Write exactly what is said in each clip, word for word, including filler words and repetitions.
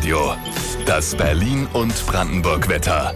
Radio, das Berlin- und Brandenburg-Wetter.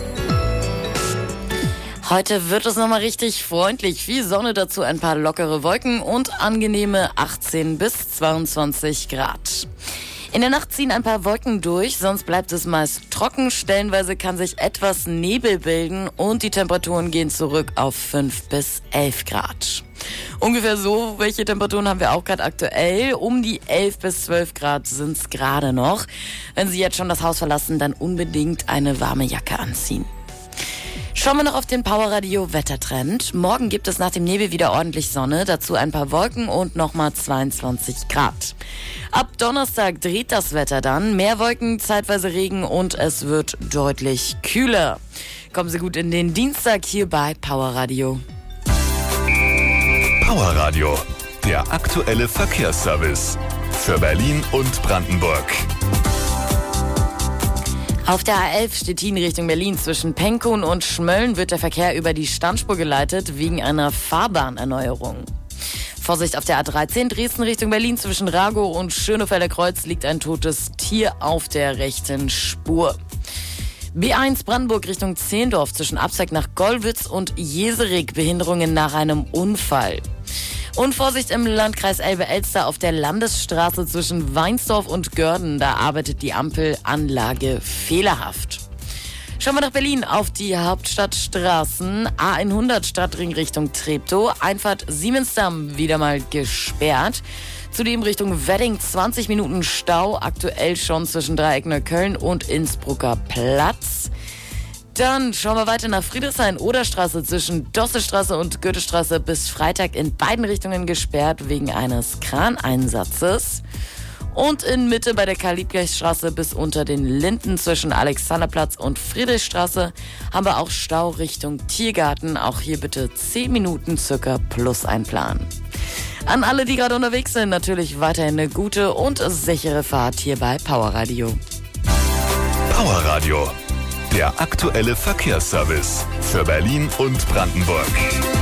Heute wird es nochmal richtig freundlich. Viel Sonne, dazu ein paar lockere Wolken und angenehme achtzehn bis zweiundzwanzig Grad. In der Nacht ziehen ein paar Wolken durch, sonst bleibt es meist trocken. Stellenweise kann sich etwas Nebel bilden und die Temperaturen gehen zurück auf fünf bis elf Grad. Ungefähr so, welche Temperaturen haben wir auch gerade aktuell? Um die elf bis zwölf Grad sind es gerade noch. Wenn Sie jetzt schon das Haus verlassen, dann unbedingt eine warme Jacke anziehen. Schauen wir noch auf den Powerradio-Wettertrend. Morgen gibt es nach dem Nebel wieder ordentlich Sonne, dazu ein paar Wolken und nochmal zweiundzwanzig Grad. Ab Donnerstag dreht das Wetter dann, mehr Wolken, zeitweise Regen und es wird deutlich kühler. Kommen Sie gut in den Dienstag hier bei Powerradio. Powerradio, der aktuelle Verkehrsservice für Berlin und Brandenburg. Auf der A elf Stettin Richtung Berlin zwischen Pankow und Schmölln wird der Verkehr über die Standspur geleitet wegen einer Fahrbahnerneuerung. Vorsicht auf der A dreizehn Dresden Richtung Berlin zwischen Ragow und Schönefelder Kreuz liegt ein totes Tier auf der rechten Spur. B eins Brandenburg Richtung Zehlendorf zwischen Abzweig nach Gollwitz und Jeserik, Behinderungen nach einem Unfall. Und Vorsicht im Landkreis Elbe-Elster auf der Landesstraße zwischen Weinsdorf und Görden. Da arbeitet die Ampelanlage fehlerhaft. Schauen wir nach Berlin auf die Hauptstadtstraßen. A hundert Stadtring Richtung Treptow. Einfahrt Siemensdamm wieder mal gesperrt. Zudem Richtung Wedding zwanzig Minuten Stau. Aktuell schon zwischen Dreieck Neukölln und Innsbrucker Platz. Dann schauen wir weiter nach Friedrichshain-Oderstraße zwischen Dossestraße und Goethestraße bis Freitag in beiden Richtungen gesperrt wegen eines Kraneinsatzes. Und in Mitte bei der Karl-Liebknecht-Straße bis unter den Linden zwischen Alexanderplatz und Friedrichstraße haben wir auch Stau Richtung Tiergarten. Auch hier bitte zehn Minuten circa plus einplanen. An alle, die gerade unterwegs sind, natürlich weiterhin eine gute und sichere Fahrt hier bei Powerradio. Powerradio, der aktuelle Verkehrsservice für Berlin und Brandenburg.